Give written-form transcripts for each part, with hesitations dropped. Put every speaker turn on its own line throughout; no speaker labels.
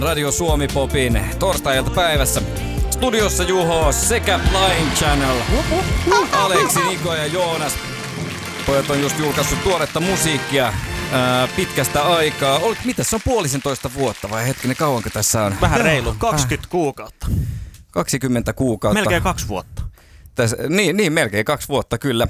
Radio Suomi Popin torstai-iltapäivässä. Studiossa Juho sekä Blind Channel. Aleksi, Niko ja Joonas. Pojat on just julkaissut tuoretta musiikkia pitkästä aikaa. Mitäs se on 1,5 vuotta vai hetkinen, kauanko tässä on?
Vähän reilu. 20 kuukautta.
20 kuukautta.
Melkein 2 vuotta.
Niin, melkein 2 vuotta kyllä.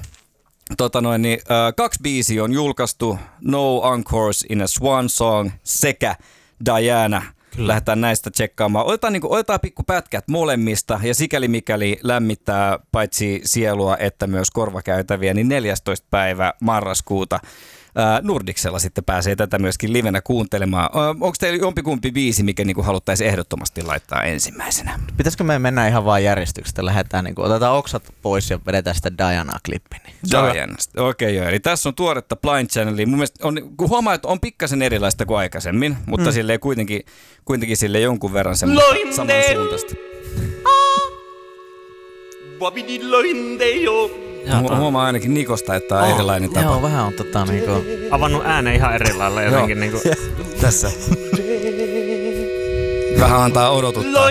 2 biisiä on julkaistu, No Encores in a Swan Song sekä Diana. Kyllä. Lähdetään näistä tsekkaamaan. Otetaan pikku pätkät molemmista ja sikäli mikäli lämmittää paitsi sielua että myös korvakäytäviä, niin 14. päivä marraskuuta Nordicsella sitten pääsee tätä myöskin livenä kuuntelemaan. Onko teillä jompikumpi biisi, mikä niinku haluttaisiin ehdottomasti laittaa ensimmäisenä?
Pitäisikö me mennä ihan vaan järjestyksestä? Lähdetään, otetaan oksat pois ja vedetään sitä Diana-klippi. Niin.
Dianasta, okei joo. Eli tässä on tuoretta Blind Channelia. Mun mielestä kun huomaa, että on pikkasen erilaista kuin aikaisemmin, mutta silleen kuitenkin sille jonkun verran samansuuntaista. Huomaa ainakin Nikosta, että on erilainen tapa.
Joo, vähän on niinku
avannut äänen ihan eri lailla jotenkin niinku.
Tässä. Vähän antaa odotuttaa.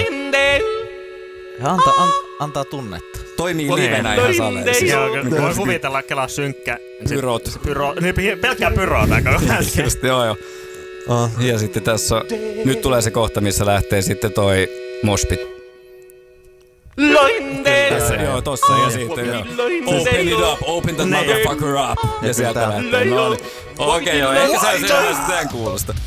Antaa tunnetta.
Toimii livenä ihan saleessa.
Voi kuvitella kelaa synkkä.
Pyrot.
Pelkkää pyroa tää koko
Just, joo. Ja sitten tässä nyt tulee se kohta, missä lähtee sitten toi moshpit. Tässä, joo, tossa ja sitten joo. Open it up, open the motherfucker up. Ja sieltä lähtee. Okei, joo, ehkä se on tämän kuulosta.